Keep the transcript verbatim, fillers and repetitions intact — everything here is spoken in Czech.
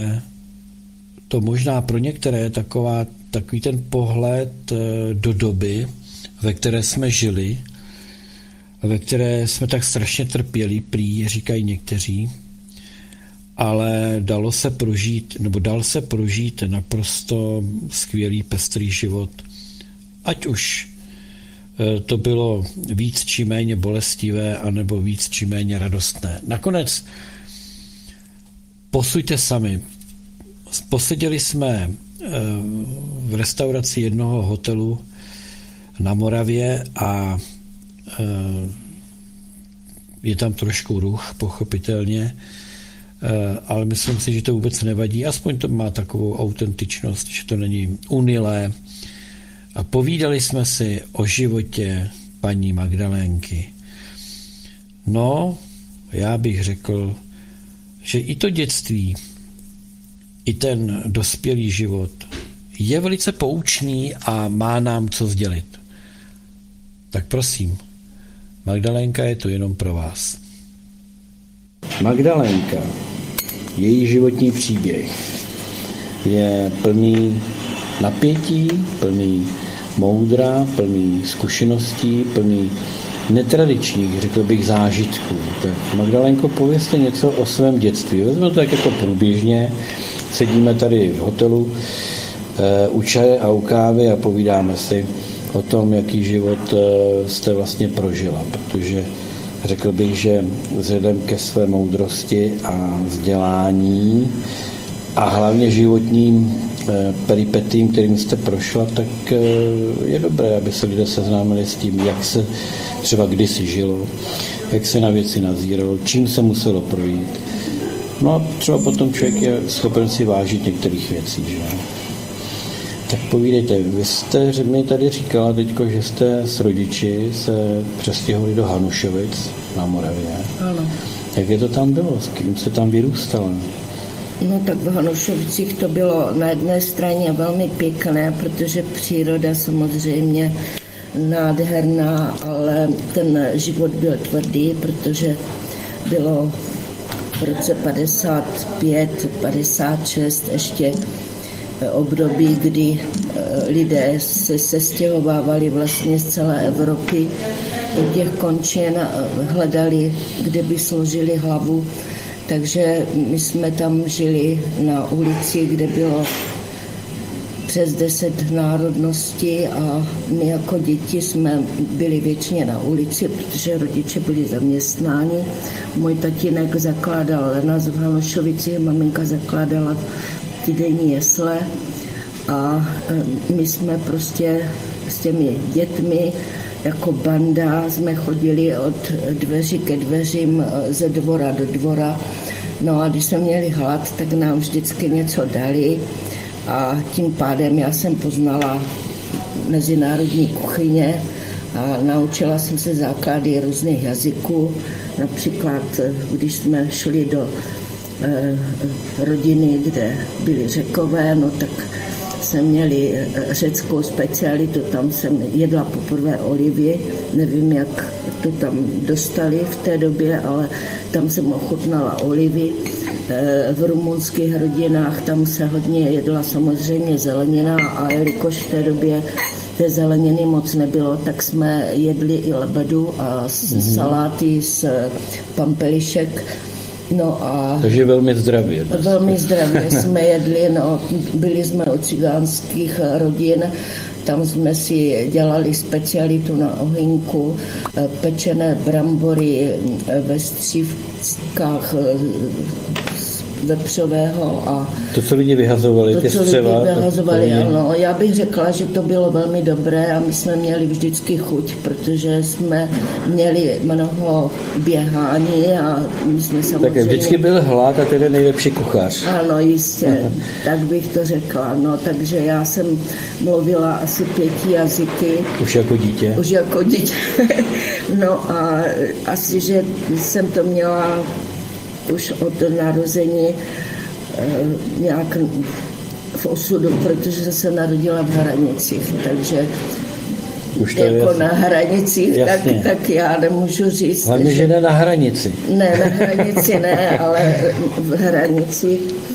to možná pro některé je taková, takový ten pohled do doby, ve které jsme žili, ve které jsme tak strašně trpěli, prý, říkají někteří, ale dalo se prožít, nebo dal se prožít naprosto skvělý, pestrý život. Ať už to bylo víc či méně bolestivé, anebo víc či méně radostné. Nakonec posuďte sami. Poseděli jsme v restauraci jednoho hotelu na Moravě a je tam trošku ruch, pochopitelně, ale myslím si, že to vůbec nevadí. Aspoň to má takovou autentičnost, že to není unilé. A povídali jsme si o životě paní Magdalénky. No, já bych řekl, že i to dětství, i ten dospělý život je velice poučný a má nám co sdělit. Tak prosím, Magdalénka je tu jenom pro vás. Magdalénka, její životní příběh je plný napětí, plný moudra, plný zkušeností, plný netradičních, řekl bych, zážitků. Tak Magdalénko, povězte něco o svém dětství. Vezme to tak jako průběžně, sedíme tady v hotelu e, u čaje a u kávy a povídáme si o tom, jaký život e, jste vlastně prožila, protože řekl bych, že vzhledem ke své moudrosti a vzdělání a hlavně životním e, peripetím, kterým jste prošla, tak e, je dobré, aby se lidé seznámili s tím, jak se třeba kdysi žilo, jak se na věci nazíralo, čím se muselo projít. No a třeba potom člověk je schopen si vážit některých věcí, že? Tak povídejte, vy jste mi tady říkala teďko, že jste s rodiči se přestěhovali do Hanušovic na Moravě. Ano. Jak je to tam bylo? S kým se tam vyrůstala? No tak v Hanušovicích to bylo na jedné straně velmi pěkné, protože příroda samozřejmě nádherná, ale ten život byl tvrdý, protože bylo v roce padesát pět padesát šest ještě období, kdy lidé se sestěhovávali vlastně z celé Evropy do těch končin, hledali, kde by složili hlavu. Takže my jsme tam žili na ulici, kde bylo přes deset národností a my jako děti jsme byli většině na ulici, protože rodiče byli zaměstnáni. Můj tatínek zakládal nás v Hanušovicích, maminka zakládala týdenní jesle a my jsme prostě s těmi dětmi jako banda jsme chodili od dveří ke dveřím, ze dvora do dvora. No a když jsme měli hlad, tak nám vždycky něco dali a tím pádem já jsem poznala mezinárodní kuchyně a naučila jsem se základy různých jazyků. Například, když jsme šli do eh, rodiny, kde byli Řekové, no tak jsme měli řeckou specialitu, tam jsem jedla poprvé olivy, nevím, jak to tam dostali v té době, ale tam jsem ochutnala olivy. V rumunských rodinách tam se hodně jedla samozřejmě zelenina a jelikož v té době té zeleniny moc nebylo, tak jsme jedli i lebedu a mm-hmm. saláty z pampelišek. No a takže velmi zdravě. Velmi zdravě jsme jedli, no, byli jsme od cigánských rodin, tam jsme si dělali specialitu na ohýnku, pečené brambory ve střívkách vepřového a to, co lidi vyhazovali, to, ty co střeva, lidi vyhazovali, ano. Já bych řekla, že to bylo velmi dobré a my jsme měli vždycky chuť, protože jsme měli mnoho běhání a my jsme samozřejmě... Tak vždycky byl hlad a tedy nejlepší kuchař. Ano, jistě, tak bych to řekla. No, takže já jsem mluvila asi pěti jazyky. Už jako dítě? Už jako dítě. No a asi, že jsem to měla už od narození eh, nějak v osudu, protože jsem se narodila v Hranicích, takže už to jako je na hranicích, tak, tak já nemůžu říct. Hlavně, že ne na hranici. Ne, na hranici ne, ale v Hranicích.